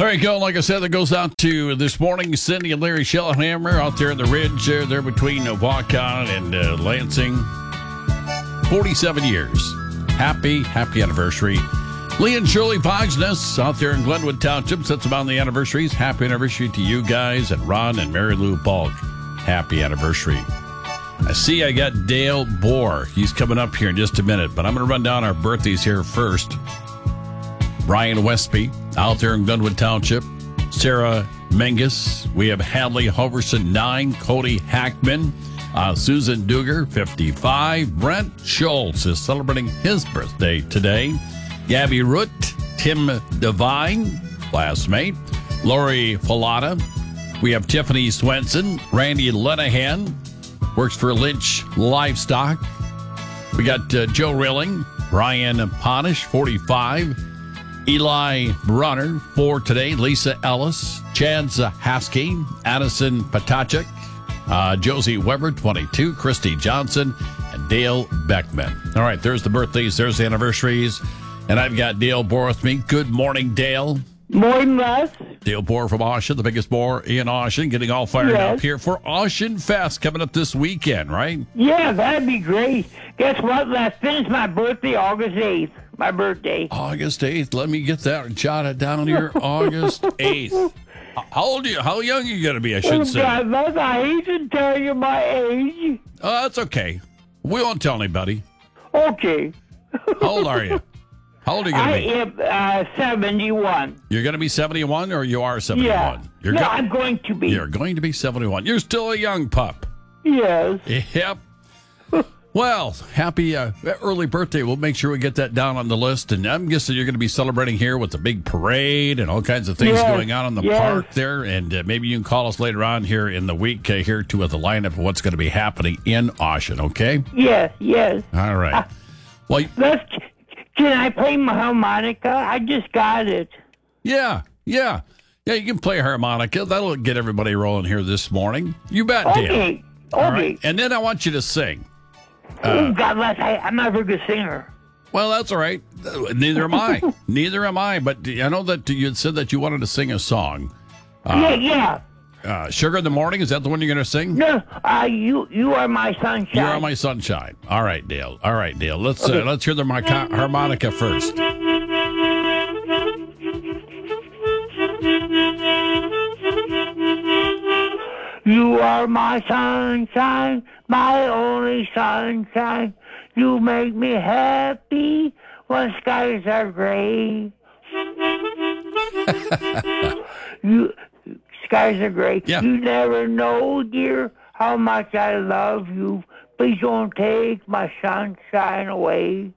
There you go. Like I said, that goes out to this morning, Cindy and Larry Shellhammer out there in the ridge there between Waukon and Lansing. 47 years. Happy anniversary. Lee and Shirley Vogness out there in Glenwood Township. That's about the anniversaries. Happy anniversary to you guys, and Ron and Mary Lou Balk. Happy anniversary. I see I got Dale Bohr. He's coming up here in just a minute, but I'm going to run down our birthdays here first. Brian Westby out there in Glenwood Township. Sarah Menges. We have Hadley Hoverson, 9. Cody Hackman. Susan Duger, 55. Brent Schultz is celebrating his birthday today. Gabby Root. Tim Devine, classmate. Lori Falata. We have Tiffany Swenson. Randy Lenahan, works for Lynch Livestock. We got Joe Rilling. Brian Ponish, 45. Eli Brunner, 4 today. Lisa Ellis, Chad Zahaski, Addison Patachik, Josie Weber, 22, Christy Johnson, and Dale Beckman. All right, there's the birthdays, there's the anniversaries, and I've got Dale Bohr with me. Good morning, Dale. Morning, Les. Dale Bohr from Ocean, the biggest boar in Ocean, getting all fired up here for Ocean Fest coming up this weekend, right? Yeah, that'd be great. Guess what, Les? Today's my birthday, August 8th. My birthday. August 8th. Let me get that and jot it down here. August 8th. How old are you? How young are you going to be, I should say? God, Les, I hate to tell you my age. Oh, that's okay. We won't tell anybody. Okay. How old are you? How old are you going to be? I am 71. You're going to be 71, or you are 71? Yeah. I'm going to be. You're going to be 71. You're still a young pup. Yes. Yep. Well, happy early birthday. We'll make sure we get that down on the list. And I'm guessing you're going to be celebrating here with the big parade and all kinds of things going on in the park there. And maybe you can call us later on here in the week here to the lineup of what's going to be happening in Ocean, okay? Yes. All right. Well, can I play my harmonica? I just got it. Yeah, you can play harmonica. That'll get everybody rolling here this morning. You bet, Dale. Okay. All right. And then I want you to sing. God bless. I'm not a very good singer. Well, that's all right. Neither am I. But I know that you had said that you wanted to sing a song. Yeah. Sugar in the Morning, is that the one you're going to sing? No, you are my sunshine. You are my sunshine. All right, Dale. Let's hear the harmonica first. You are my sunshine, my only sunshine. You make me happy when skies are gray. Skies are gray. Yeah. You never know, dear, how much I love you. Please don't take my sunshine away.